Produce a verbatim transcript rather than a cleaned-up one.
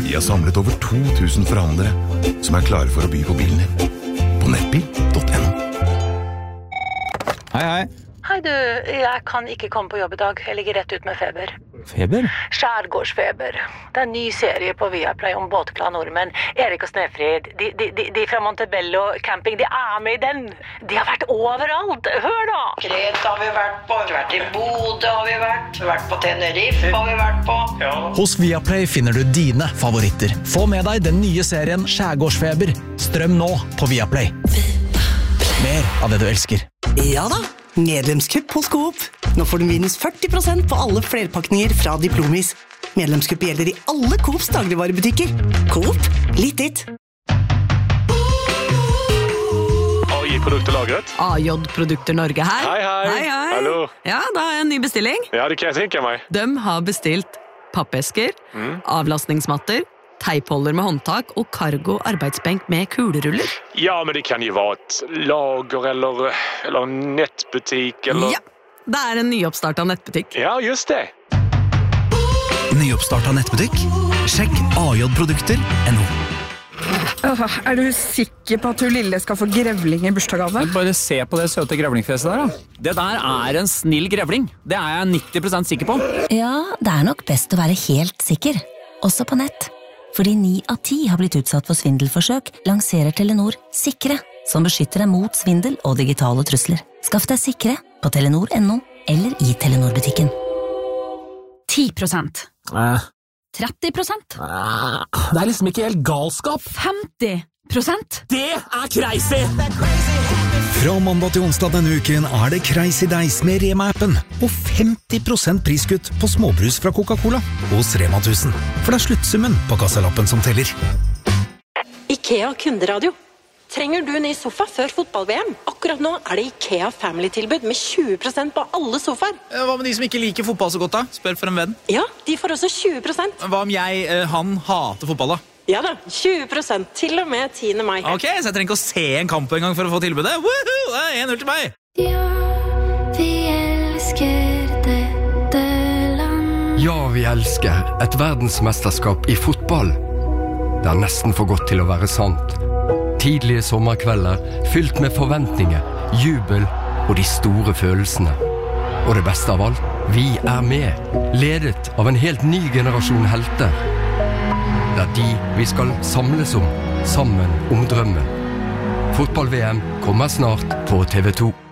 Vi har samlet over to tusen forhandlere som er klare for å by på bilen din. På nettbil punktum no. Hei, hei. Hei du, jeg kan ikke komme på jobb i dag. Jeg ligger rett ut med feber. Feber? Skjærgårdsfeber. Det er en ny serie på Viaplay om båtglade nordmenn. Erik og Snefrid, de, de, de, de fra Montebello camping, de er med i den. De har vært overalt. Hør da! Kreta har vi vært på, vi har vært i Bodø har vi vært, vi har vært på Tenerife har vi vært på. Ja. Hos Viaplay finner du dine favoritter. Få med deg den nye serien Skjærgårdsfeber. Strøm nå på Viaplay. Mer av det du elsker. Ja da, medlemskupp hos Coop. Nå får du minus førti prosent på alle flerpakninger fra Diplomis. Medlemskupp gjelder i alle Coops dagligvarebutikker. Coop, litt ditt. A J-produkterlagret. A J-produkter Norge her. Hei, hei. Hei, hei. Hallo. Ja, da har jeg en ny bestilling. Ja, det kan jeg tenke meg. De har bestilt pappesker, Mm. avlastningsmatter, teipholder med håndtak og cargo arbeidsbenk med kuleruller. Ja, men det kan jo være et lager eller, eller en nettbutikk eller... Ja, det er en nyoppstart av nettbutikk. Ja, just det. Nyoppstart av nettbutikk? Sjekk A J-produkter punktum no. Åh, er du sikker på at du lille skal få grevling i bursdagsgave? Bare se på det søte grevlingfjeset der da. Det der er en snill grevling. Det er jeg nitti prosent sikker på. Ja, det er nok best å være helt sikker. Også på nett. Fordi ni av ti har blitt utsatt for svindelforsøk, lanserer Telenor Sikre, som beskytter deg mot svindel og digitale trusler. Skaff deg Sikre på telenor punktum no eller i Telenor-butikken. ti prosent. Eh. tretti prosent. Det er liksom ikke helt galskap. femti prosent. Det er crazy! Fra mandag til onsdag denne uken er det Crazy Days med Rema-appen og femti prosent priskutt på småbrus fra Coca-Cola hos Rema tusen. For det er sluttsummen på kassalappen som teller. IKEA kunderadio. Trenger du ny sofa før fotball-V M? Akkurat nå er det IKEA Family-tilbud med tjue prosent på alle sofaer. Hva med de som ikke liker fotball så godt da? Spør for en venn. Ja, de får også tjue prosent. Hva om jeg, eh, han hater fotball da? Ja da, tjue prosent til og med tiende mai. Ok, så jeg trenger ikke å se en kamp en gang for å få tilbudet. Woohoo! Det er en null til meg! Ja, vi elsker dette land. Ja, vi elsker et verdensmesterskap i fotball. Det er nesten for godt til å være sant. Tidlige sommerkvelder, fylt med forventninger, jubel og de store følelsene. Og det beste av alt, vi er med, ledet av en helt ny generasjon helter. Det er de vi skal samles om, sammen om drømmen. Fotball-V M kommer snart på T V to.